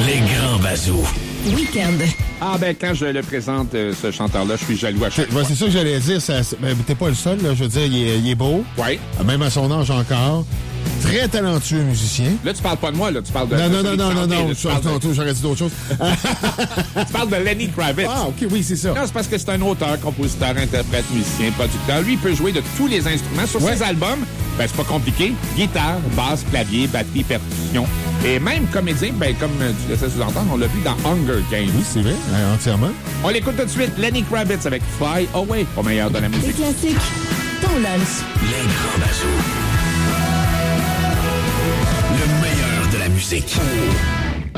Les grands bazous. Week-end. Ah ben quand je le présente, ce chanteur-là, je suis jaloux à chaque fois. C'est ça que j'allais dire. T'es pas le seul, là. Je veux dire, il est beau. Oui. Même à son âge encore. Très talentueux musicien. Là, tu parles pas de moi, là. Tu parles de... Non. J'aurais dit d'autres choses. Tu parles de Lenny Kravitz. Ah, OK, oui, c'est ça. Non, c'est parce que c'est un auteur, compositeur, interprète, musicien, producteur. Lui, il peut jouer de tous les instruments. Sur ses albums, ben c'est pas compliqué. Guitare, basse, clavier, batterie, percussion. Et même comédien, ben comme tu laissais sous-entendre, on l'a vu dans Hunger Games. Oui, c'est vrai, entièrement. On l'écoute tout de suite. Lenny Kravitz avec Fly Away, au meilleur de la musique. Les classiques, ton lunch. Les grands bazous. Le meilleur de la musique.